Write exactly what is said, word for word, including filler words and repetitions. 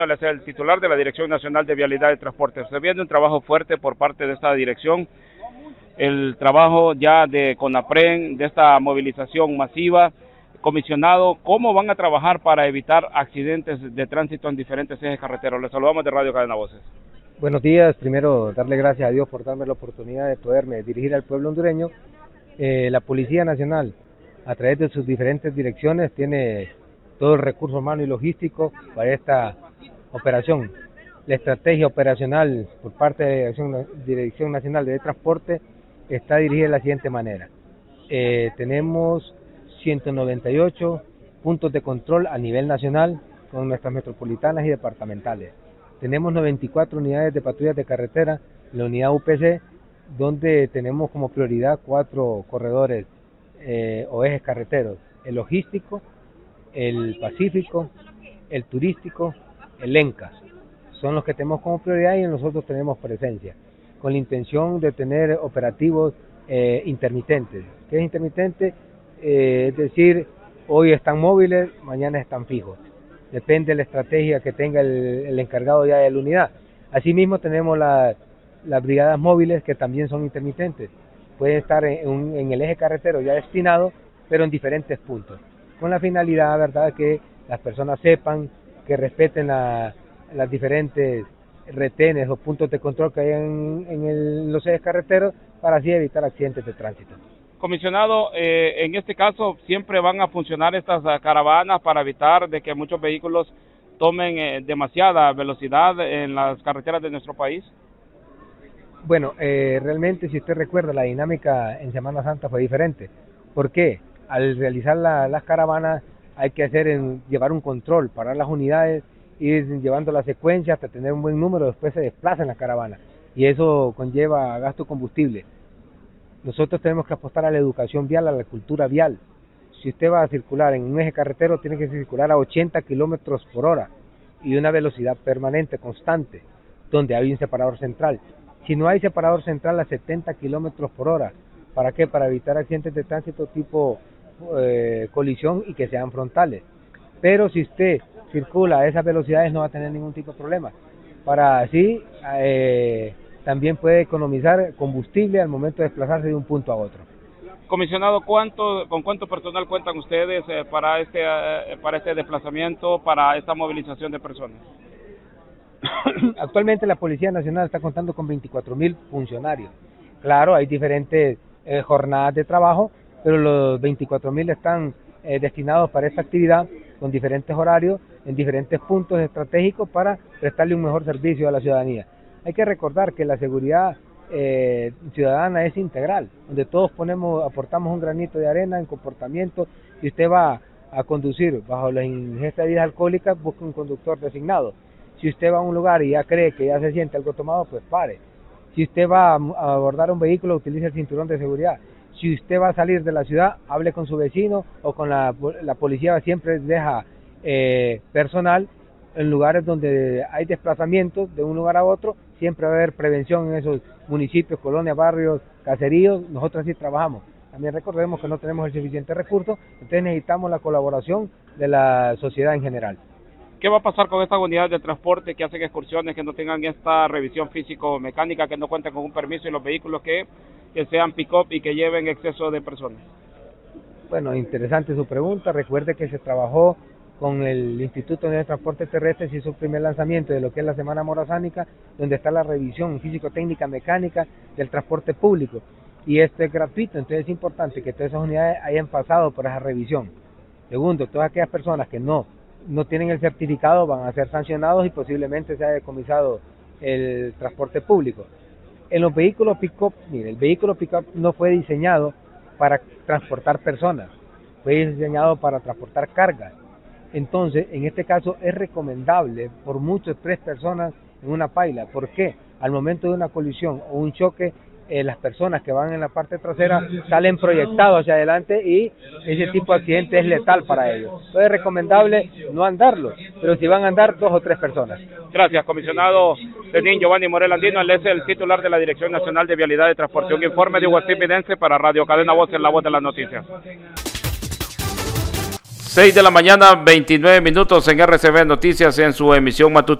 Él es el titular de la Dirección Nacional de Vialidad y Transporte. Se viene un trabajo fuerte por parte de esta dirección, el trabajo ya de CONAPREN, de esta movilización masiva. Comisionado, ¿cómo van a trabajar para evitar accidentes de tránsito en diferentes ejes carreteros? Les saludamos de Radio Cadena Voces. Buenos días, primero darle gracias a Dios por darme la oportunidad de poderme dirigir al pueblo hondureño. Eh, la Policía Nacional, a través de sus diferentes direcciones, tiene todo el recurso humano y logístico para esta operación. La estrategia operacional por parte de la Dirección, Dirección Nacional de Transporte está dirigida de la siguiente manera. Eh, tenemos ciento noventa y ocho puntos de control a nivel nacional con nuestras metropolitanas y departamentales. Tenemos noventa y cuatro unidades de patrullas de carretera, la unidad U P C, donde tenemos como prioridad cuatro corredores eh, o ejes carreteros: el logístico, el pacífico, el turístico, el ENCAS. Son los que tenemos como prioridad y nosotros tenemos presencia, con la intención de tener operativos eh, intermitentes. ¿Qué es intermitente? Eh, es decir, hoy están móviles, mañana están fijos. Depende de la estrategia que tenga el, el encargado ya de la unidad. Asimismo tenemos la, las brigadas móviles, que también son intermitentes. Pueden estar en, un, en el eje carretero ya destinado, pero en diferentes puntos, con la finalidad, verdad, que las personas sepan, que respeten la, las diferentes retenes o puntos de control que hay en, en el, los ejes carreteros, para así evitar accidentes de tránsito. Comisionado, eh, en este caso siempre van a funcionar estas uh, caravanas para evitar de que muchos vehículos tomen eh, demasiada velocidad en las carreteras de nuestro país. Bueno, eh, realmente, si usted recuerda, la dinámica en Semana Santa fue diferente. ¿Por qué? Al realizar la, las caravanas hay que hacer en, llevar un control, parar las unidades, ir llevando la secuencia hasta tener un buen número, después se desplazan las caravanas y eso conlleva gasto de combustible. Nosotros tenemos que apostar a la educación vial, a la cultura vial. Si usted va a circular en un eje carretero, tiene que circular a ochenta kilómetros por hora y una velocidad permanente, constante, donde hay un separador central. Si no hay separador central, a setenta kilómetros por hora. ¿Para qué? Para evitar accidentes de tránsito tipo eh, colisión y que sean frontales. Pero si usted circula a esas velocidades, no va a tener ningún tipo de problema. Para así... Eh, también puede economizar combustible al momento de desplazarse de un punto a otro. Comisionado, ¿cuánto, ¿con cuánto personal cuentan ustedes eh, para este eh, para este desplazamiento, para esta movilización de personas? Actualmente la Policía Nacional está contando con veinticuatro mil funcionarios. Claro, hay diferentes eh, jornadas de trabajo, pero los veinticuatro mil están eh, destinados para esta actividad con diferentes horarios, en diferentes puntos estratégicos para prestarle un mejor servicio a la ciudadanía. Hay que recordar que la seguridad eh, ciudadana es integral, donde todos ponemos, aportamos un granito de arena en comportamiento. Si usted va a conducir bajo la ingesta de bebidas alcohólicas, busque un conductor designado. Si usted va a un lugar y ya cree que ya se siente algo tomado, pues pare. Si usted va a abordar un vehículo, utilice el cinturón de seguridad. Si usted va a salir de la ciudad, hable con su vecino o con la, la policía, siempre deja eh, personal en lugares donde hay desplazamientos de un lugar a otro. Siempre va a haber prevención en esos municipios, colonias, barrios, caseríos. Nosotros así trabajamos. También recordemos que no tenemos el suficiente recurso, entonces necesitamos la colaboración de la sociedad en general. ¿Qué va a pasar con estas unidades de transporte que hacen excursiones, que no tengan esta revisión físico-mecánica, que no cuenten con un permiso, y los vehículos que, que sean pick-up y que lleven exceso de personas? Bueno, interesante su pregunta. Recuerde que se trabajó con el Instituto de Transporte Terrestre, se hizo el primer lanzamiento de lo que es la Semana Morazánica, donde está la revisión físico-técnica mecánica del transporte público, y esto es gratuito. Entonces es importante que todas esas unidades hayan pasado por esa revisión. Segundo, todas aquellas personas que no, no tienen el certificado van a ser sancionados y posiblemente se haya decomisado el transporte público. En los vehículos pick-up, mire, el vehículo pick-up no fue diseñado para transportar personas, fue diseñado para transportar cargas. Entonces, en este caso es recomendable por mucho tres personas en una paila. ¿Por qué? Al momento de una colisión o un choque, eh, las personas que van en la parte trasera salen proyectados hacia adelante y ese tipo de accidente es letal para ellos. Entonces es recomendable no andarlo, pero si van a andar dos o tres personas. Gracias, comisionado Lenín Giovanni Morel Andino. Él es el titular de la Dirección Nacional de Vialidad y Transporte. Un informe de Huasí Midense para Radio Cadena Voz, en la voz de las noticias. seis de la mañana, veintinueve minutos en R C B Noticias en su emisión matutina.